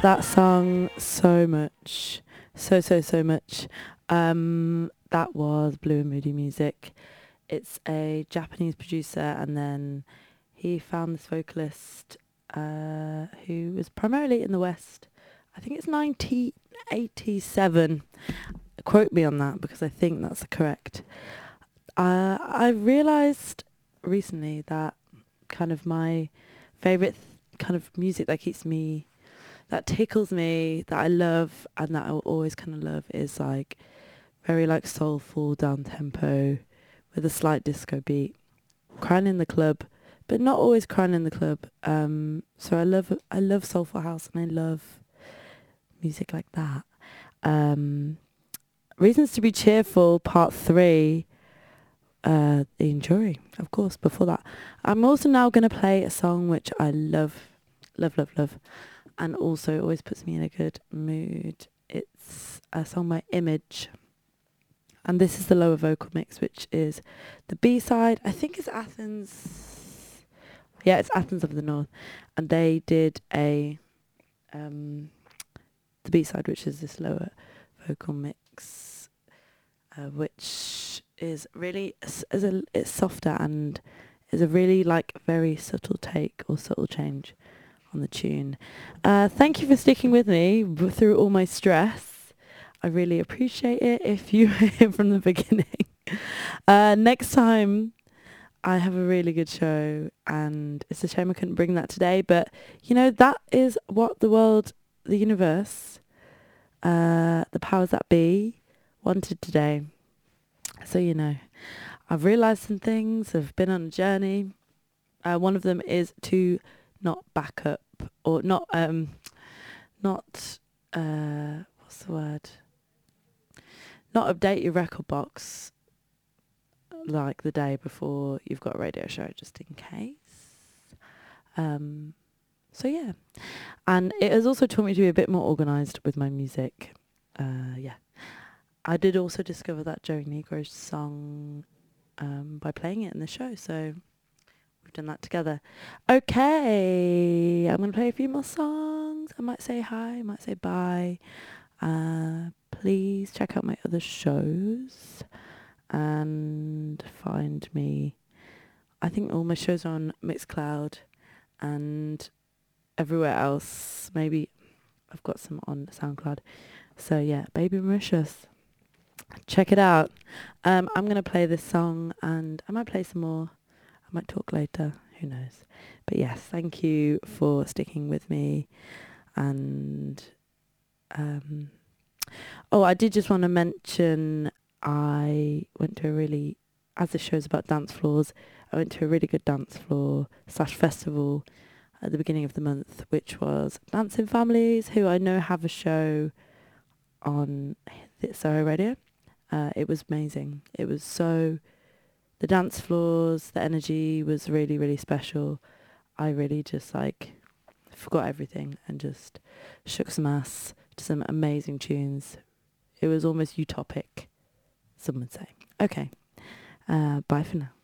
that song so much. So much. That was Blue and Moody Music. It's a Japanese producer, and then he found this vocalist who was primarily in the West. I think it's 1987. Quote me on that because I think that's correct. I realised recently that kind of my favourite kind of music that keeps me, that tickles me, that I love and that I will always kind of love is like very like soulful, down tempo with a slight disco beat. Crying in the club, but not always crying in the club. So I love soulful house and I love music like that. Reasons to be Cheerful, part 3. Ian Jury, of course, before that. I'm also now going to play a song which I love, and also always puts me in a good mood. It's a song by Image, and this is the lower vocal mix, which is the B-side. I think it's Athens. Yeah, it's Athens of the North, and they did the B-side, which is this lower vocal mix, which is really it's softer and is a really like very subtle take or subtle change on the tune. Thank you for sticking with me through all my stress. I really appreciate it if you were here from the beginning. Next time I have a really good show, and it's a shame I couldn't bring that today, but you know, that is what the world, the universe, the powers that be wanted today. So, you know, I've realised some things, I've been on a journey. One of them is to not back up or not, what's the word? Not update your record box like the day before you've got a radio show, just in case. So yeah. And it has also taught me to be a bit more organised with my music. Yeah. I did also discover that Joey Negro song by playing it in the show, so we've done that together. Okay, I'm going to play a few more songs. I might say hi, I might say bye. Please check out my other shows and find me. I think all my shows are on Mixcloud and everywhere else. Maybe I've got some on SoundCloud. So yeah, Baby Mauritius. Check it out. I'm going to play this song and I might play some more. I might talk later. Who knows? But yes, thank you for sticking with me. And I did just want to mention I went to a really, as the show's about dance floors, I went to a really good dance floor / festival at the beginning of the month, which was Dancing Families, who I know have a show on Soho Radio. It was amazing. It was the dance floors, the energy was really, really special. I really just forgot everything and just shook some ass to some amazing tunes. It was almost utopic, some would say. Okay, bye for now.